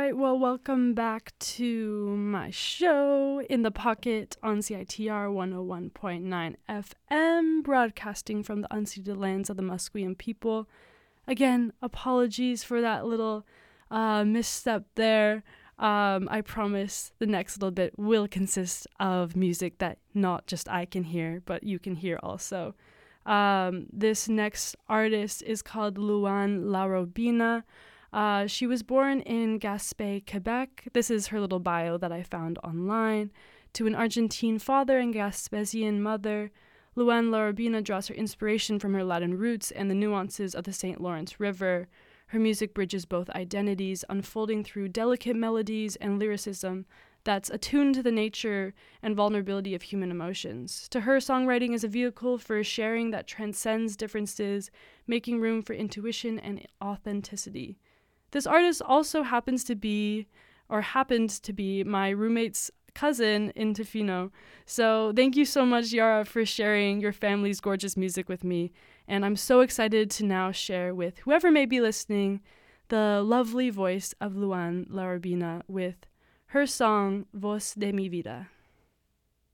right, well, welcome back to my show In the Pocket on CITR 101.9 FM, broadcasting from the unceded lands of the Musqueam people. Again, apologies for that little misstep there. I promise the next little bit will consist of music that not just I can hear, but you can hear also. This next artist is called Louanne Larobina. She was born in Gaspé, Quebec. This is her little bio that I found online. To an Argentine father and Gaspésian mother, Louanne Larobina draws her inspiration from her Latin roots and the nuances of the St. Lawrence River. Her music bridges both identities, unfolding through delicate melodies and lyricism that's attuned to the nature and vulnerability of human emotions. To her, songwriting is a vehicle for sharing that transcends differences, making room for intuition and authenticity. This artist also happened to be my roommate's cousin in Tofino. So thank you so much, Yara, for sharing your family's gorgeous music with me. And I'm so excited to now share with whoever may be listening the lovely voice of Louanne Larobina with her song Voz de mi vida.